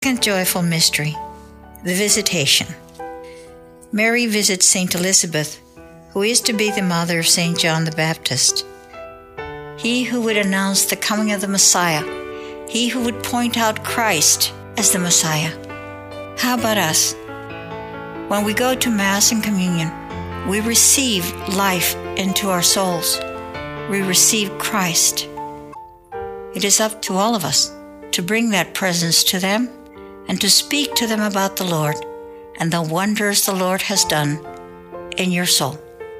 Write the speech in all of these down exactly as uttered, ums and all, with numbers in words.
Second joyful mystery, the Visitation. Mary visits Saint Elizabeth, who is to be the mother of Saint John the Baptist. He who would announce the coming of the Messiah, he who would point out Christ as the Messiah. How about us? When we go to Mass and Communion, we receive life into our souls. We receive Christ. It is up to all of us to bring that presence to them and to speak to them about the Lord and the wonders the Lord has done in your soul.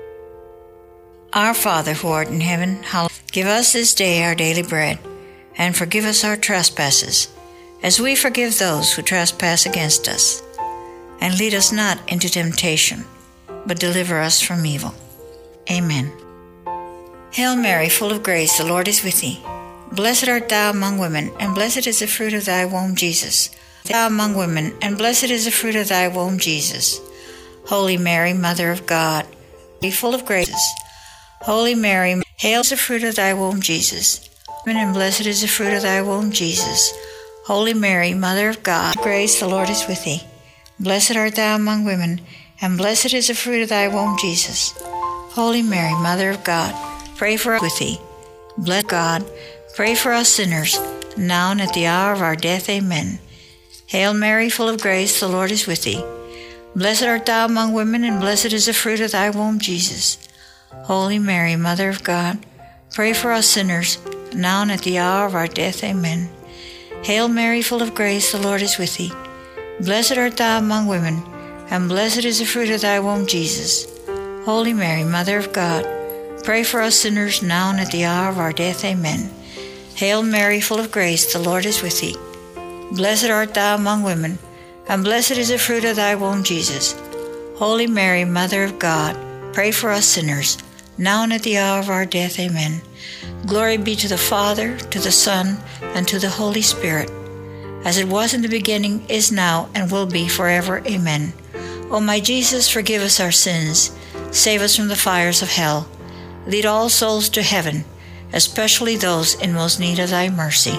Our Father who art in heaven, hallowed, give us this day our daily bread, and forgive us our trespasses, as we forgive those who trespass against us. And lead us not into temptation, but deliver us from evil. Amen. Hail Mary, full of grace, the Lord is with thee. Blessed art thou among women, and blessed is the fruit of thy womb, Jesus. Thou among women, and blessed is the fruit of thy womb, Jesus. Holy Mary, Mother of God, be full of grace. Holy Mary, hail the fruit of thy womb, Jesus. And blessed is the fruit of thy womb, Jesus. Holy Mary, Mother of God, grace, the Lord is with thee. Blessed art thou among women, and blessed is the fruit of thy womb, Jesus. Holy Mary, Mother of God, pray for us with thee. Bless God, pray for us sinners, now and at the hour of our death. Amen. Hail Mary, full of grace, the Lord is with thee. Blessed art thou among women, and blessed is the fruit of thy womb, Jesus. Holy Mary, Mother of God, pray for us sinners, now and at the hour of our death. Amen. Hail Mary, full of grace, the Lord is with thee. Blessed art thou among women, and blessed is the fruit of thy womb, Jesus. Holy Mary, Mother of God, pray for us sinners, now and at the hour of our death. Amen. Hail Mary, full of grace, the Lord is with thee. Blessed art thou among women, and blessed is the fruit of thy womb, Jesus. Holy Mary, Mother of God, pray for us sinners, now and at the hour of our death. Amen. Glory be to the Father, to the Son, and to the Holy Spirit, as it was in the beginning, is now, and will be forever. Amen. O my Jesus, forgive us our sins, save us from the fires of hell, lead all souls to heaven, especially those in most need of thy mercy.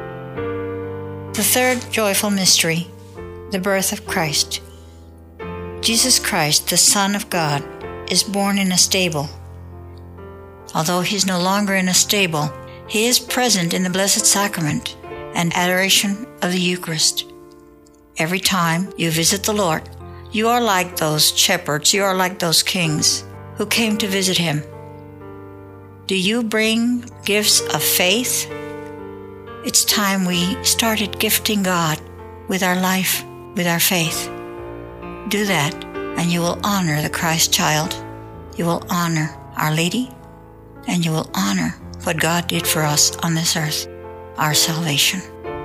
The third joyful mystery, the birth of Christ. Jesus Christ, the Son of God, is born in a stable. Although he is no longer in a stable, he is present in the Blessed Sacrament and adoration of the Eucharist. Every time you visit the Lord, you are like those shepherds, you are like those kings who came to visit him. Do you bring gifts of faith? It's time we started gifting God with our life, with our faith. Do that, and you will honor the Christ child. You will honor Our Lady, and you will honor what God did for us on this earth, our salvation.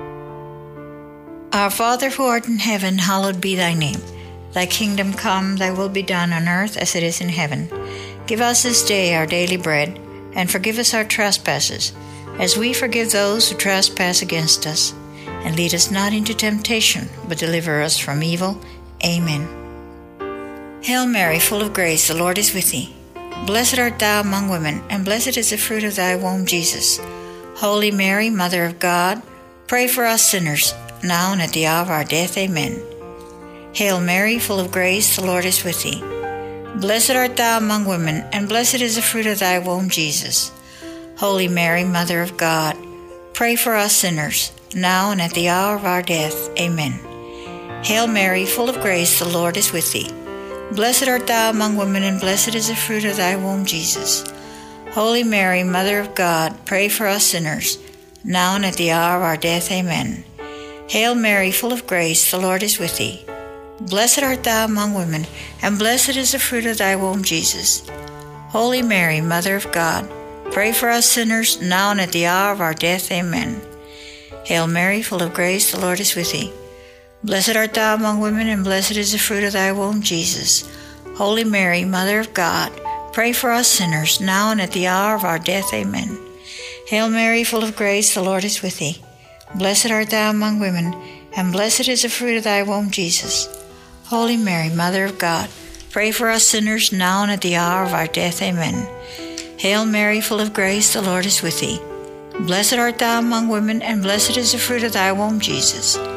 Our Father who art in heaven, hallowed be thy name. Thy kingdom come, thy will be done on earth as it is in heaven. Give us this day our daily bread, and forgive us our trespasses, as we forgive those who trespass against us. And lead us not into temptation, but deliver us from evil. Amen. Hail Mary, full of grace, the Lord is with thee. Blessed art thou among women, and blessed is the fruit of thy womb, Jesus. Holy Mary, Mother of God, pray for us sinners, now and at the hour of our death. Amen. Hail Mary, full of grace, the Lord is with thee. Blessed art thou among women, and blessed is the fruit of thy womb, Jesus. Holy Mary, Mother of God, pray for us sinners, now and at the hour of our death. Amen. Hail Mary, full of grace, the Lord is with thee. Blessed art thou among women, and blessed is the fruit of thy womb, Jesus. Holy Mary, Mother of God, pray for us sinners, now and at the hour of our death. Amen. Hail Mary, full of grace, the Lord is with thee. Blessed art thou among women, and blessed is the fruit of thy womb, Jesus. Holy Mary, Mother of God, pray for us sinners, now and at the hour of our death. Amen. Hail Mary, full of grace, the Lord is with thee. Blessed art thou among women, and blessed is the fruit of thy womb, Jesus. Holy Mary, Mother of God, pray for us sinners, now and at the hour of our death. Amen. Hail Mary, full of grace, the Lord is with thee. Blessed art thou among women, and blessed is the fruit of thy womb, Jesus. Holy Mary, Mother of God, pray for us sinners, now and at the hour of our death. Amen. Hail Mary, full of grace, the Lord is with thee. Blessed art thou among women, and blessed is the fruit of thy womb, Jesus.